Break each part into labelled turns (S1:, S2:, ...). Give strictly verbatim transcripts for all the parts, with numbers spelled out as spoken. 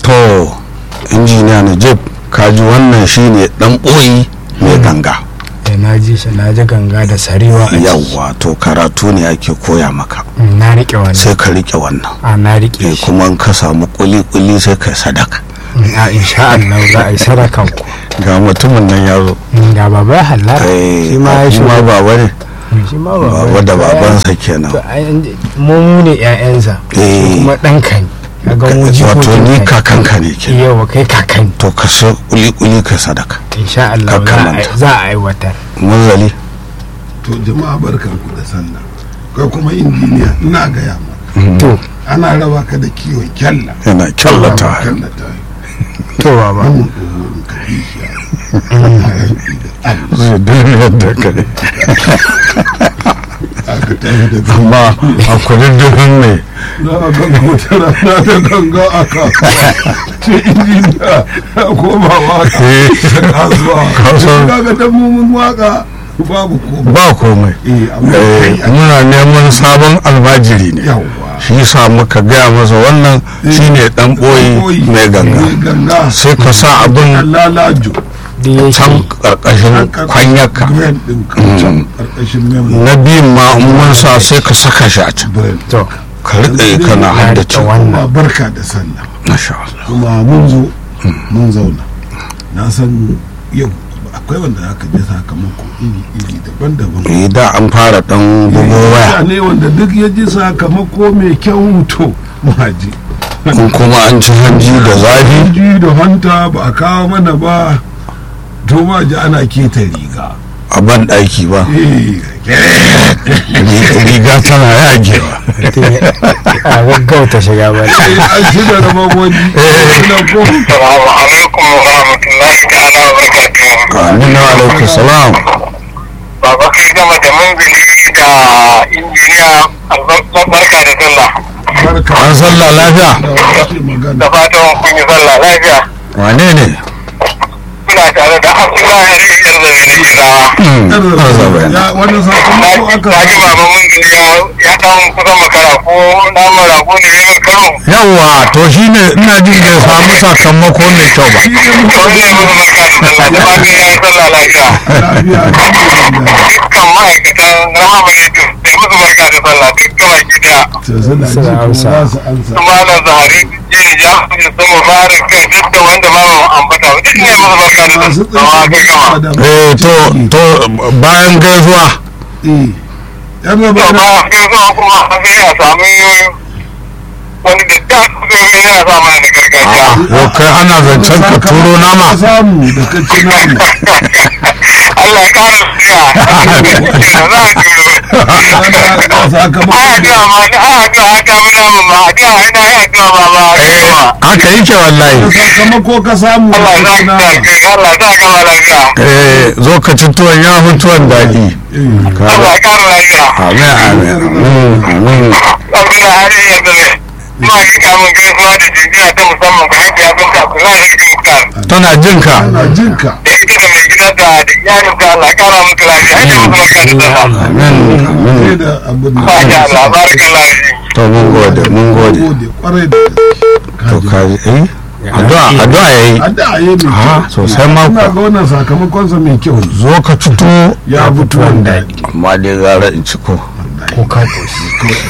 S1: to injiniya Najib kaji wannan shine dan boyi mai ganga.
S2: na ji shi na ji ganga da sarewa a
S1: yawwa to karatu ne ake koya maka.
S2: na rike wannan
S1: sai ka rike wannan
S2: a na rike shi
S1: kuma in ka samu kuli kuli sai ka sadaka.
S2: a insha Allah za a yi sadakan ku.
S1: ga mutumin nan ya zo
S2: ga baba ya hallara
S1: shi ma shi ma baba ne
S2: shi ma baba
S1: baba da babansa kenan
S2: mu ne ƴaƴansa kuma ɗanka ne kaga mu ji
S1: wato ni kakanka ne ke
S2: yawa kai kakan
S1: to ka so kuli kuli ka sadaka
S2: insha Allah za a aiwatar.
S1: Muzali
S3: to jama'a barkanku da sallah kai kuma injiniya ina gaya ma
S2: to
S3: ana raba ka da kiwon kyalla
S1: yana kyallata
S2: to baba
S1: zai duniyar da kai amma a kudin dukkan ne
S3: na a ganga wata rana da ganga a kasuwa ce injiniya ya koma waka kasuwa kaga dan mummun waka babu komai
S1: ba komai muna neman sabon almajiri ne shi sa muka gaya masa wannan shine dan boyi mai ganga sai ka sa abin
S3: lalajo
S1: can karkashin kwanyarka na biyun ma mun sa sai ka saka shi a can ka riƙe kana haddace
S3: wannan barka da sallah
S1: masha Allah
S3: kuma mun zo mun zauna na san yau akwai wanda aka ji sakamako iri iri daban-daban
S1: eh da an fara dan bugo waya
S3: ne wanda duk ya ji sakamako mai kyau to muhaji
S1: kun kuma an ci hanji da zafi
S3: hanji da hanta ba a kawo mana ba to ma ji ana keta riga
S1: a ban ɗaki ba riga tana yagewa
S2: a gaggauta shiga ba
S3: an shiga da mamoni
S4: Assalamu alaikum wa rahmatullahi ta'ala wa barakatuhu.
S1: amin wa alaikum salam
S4: Baba kai gama da manzili da injiniya barka da sallah.
S1: an sallah lafiya
S4: Da fatan kun yi sallah lafiya.
S1: wane ne
S4: Ina tare da Abdullahi Rijiyar da Rijiyar.
S3: wannan sakamako aka
S4: Na ji baba manzili ya dan kusan makara ko na marago ne ya karo.
S1: yawwa to shine ina jin bai samu sakamako mai kyau ba
S4: Wani ya musu barka da sallah da fatan ya yi sallah lafiya. Dukkan ma'aikatan Rahama Radio da musu barka da sallah dukkan baki daya. Malam Zahari jini ja su mubarak kai duk da wanda ba mu ambata duk ne musu barka da sallah kai gama.
S1: eh to to bayan gaisuwa
S3: eh yan
S4: To
S3: ba
S4: ba kai zuwa kuma sai a sami wani da ta zai yana sa mana da gargajiya.
S1: yau kai ana zancen ka turo nama
S3: samu da kace namu
S4: Allah ya kara siya. Za a turo.
S3: sakamako
S4: Ai addu'a ma ni ai addu'a haka muna mun ma addu'a ina yi addu'a ma ba addu'a.
S1: haka yake wallahi
S3: sakamako ka samu da
S4: Allah ya
S3: kace
S4: sa
S3: namu
S4: ka Allah ya sa ka lafiya.
S1: eh zo ka ci tuwon ya fi tuwon daɗi
S4: Allah ya kara lafiya.
S1: amin amin amin
S4: Abdullahi Hari ya zale. Ma yi kamun gaisuwa da jinjina ta musamman ga hajiya bin ta kula da rikin muktar.
S1: tana jin ka
S3: ana jinka
S4: Da ita da mai gida da iyalin da Allah ya kara musu lafiya. Ina musu barka da sallah.
S1: amin amin
S3: sai da abin da
S4: Masha Allah barakallahu fi.
S1: to mun gode mun gode
S3: gode kwarai da
S1: to ka eh addu'a addu'a yayi
S3: addu'a yayi mai
S1: Ah,
S3: kyau
S1: sosai ma
S3: ina
S1: kuwa.
S3: ga wannan sakamakon sa mai kyau
S1: zo ka ci tuwo
S3: ya fito wanda
S1: amma dai gara in ci ko
S2: ko ka koshi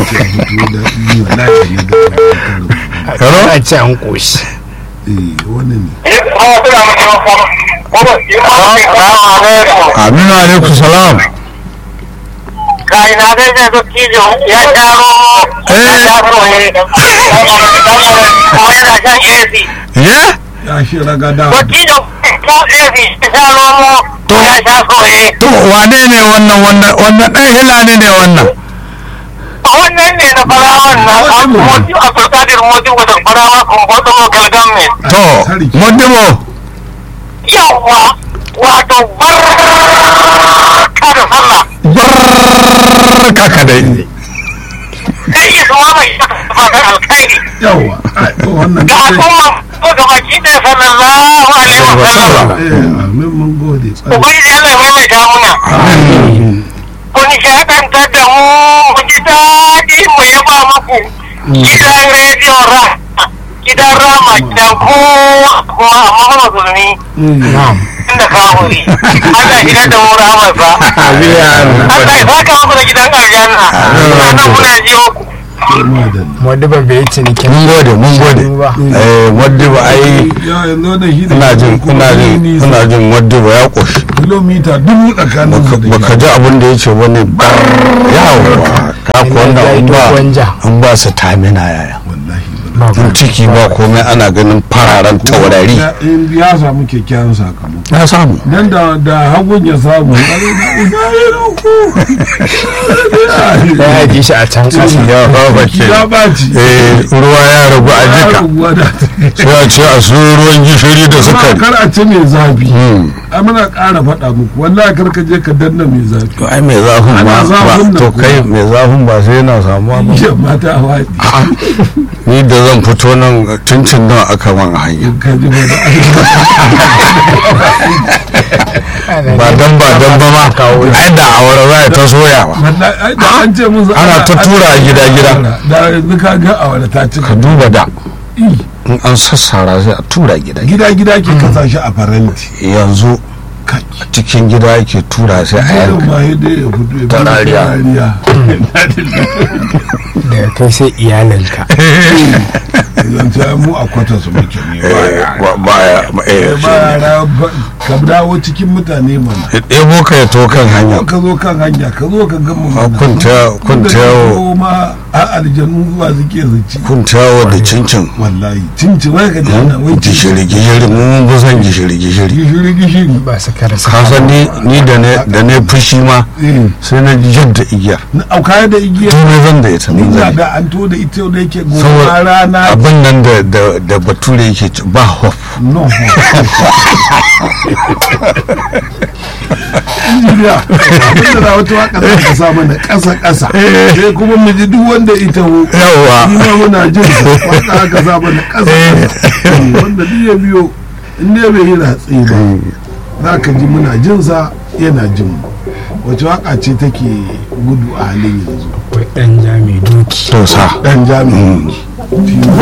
S1: hello
S2: a ce an koshi
S3: wannan ne
S4: Eh, ba suna musu kuma yi ma ne salamu alaikum.
S1: aminu alaikum salam
S4: Kai na zai zai zo kijo ya taro ya taro ne kuma yana shan A C.
S1: ye
S3: ya shi ragada
S4: Ko kijo ko A C ya taro mu ya sha soye.
S1: to wane ne wannan wannan wannan dan hilani ne wannan
S4: Wannan ne na farawan na Moti Abdulkadir Moti wata farawa kun bodo local government.
S1: to modibo
S4: Yawwa wato barka da sallah.
S1: barka ka dai
S4: Kai yi zuwa mai fatan alkhairi.
S3: yawa ai, to wannan
S4: Ga
S3: sai
S4: al'umma ko gabaki ɗaya sallallahu alaihi wa sallam.
S3: eh amin mun gode tsare
S4: Ubangiji Allah ya mai damuna. Ku nishaɗantar da mu mu ji daɗi mu yaba muku. Gidan rediyon ra. gidan rama gidan kowa kowa amma ba musulmi inda kafuri Allah gidan da mu rahamarsa Allah ya saka muku da gidan aljanna sannan muna ji ku
S2: wadda ba bai ciniki
S1: mun gode mun gode eh wadda ba ai ina jin ina jin ina jin wadda ba ya koshi
S3: kilomita dubu tsakanin
S1: baka ji abin da yace wani yawa ka ko wannan ba an ba su tamina yaya tun ciki ba komai ana ganin fararen taurari
S3: ya samu kyakkyawan sakamako
S1: ya samu
S3: dan da da hagun ya samu
S2: ya ji shi a can kasa
S1: ya ba ke
S3: ya baci
S1: eh ruwa ya ragu a jika sai a ce a su ruwan gishiri da sukari
S3: kar a ce mai zafi ai muna ƙara faɗa muku wallahi kar ka je ka danna mai zafi
S1: to ai mai zafin ba to kai mai zafin ba sai yana samuwa ba
S3: ya mata waɗi
S1: ni da zan fito nan tuncin nan aka man hanya ba dan ba dan ba ma ai da awara za ta soya ba ana ta tura gida gida
S3: da yanzu ka ga awara ta ci
S1: ka duba da in an sassara sai a tura gida
S3: gida gida ke kasa shi a faranti
S1: yanzu cikin gida yake tura sai a yanka tarariya
S2: da kai sai iyalinka
S3: yanzu mu a kwata su muke ne
S1: baya
S3: baya ka dawo cikin mutane mana
S1: ɗebo ka ya to kan hanya
S3: ka zo kan hanya ka zo ka gama mana
S1: kunta kunta yawo
S3: ma a aljanu zuwa suke zuci
S1: kunta yawo da cincin
S3: wallahi cincin wai ka dana wai
S1: gishiri gishiri mun bu san gishiri gishiri
S3: gishiri gishiri
S2: ba su kara
S1: ka san ni ni da ne da ne fushi ma sai na jadda igiyar
S3: na auka da igiyar
S1: to ne zan da ita
S3: ni
S1: ne
S3: da an to da ita da yake goma rana
S1: abin nan da da bature yake ba hof
S3: no injiniya abinda na wata waka za ka sa mana ƙasa ƙasa sai kuma mu ji duk wanda ita ho
S1: yawa
S3: ni ma muna jin waka aka sa mana ƙasa ƙasa wanda duk ya biyo in ne bai yi ratsi ba za ka ji muna jin sa yana jin mu wace waka ce take gudu a halin yanzu
S2: dan jami doki
S1: to sa
S3: dan jami doki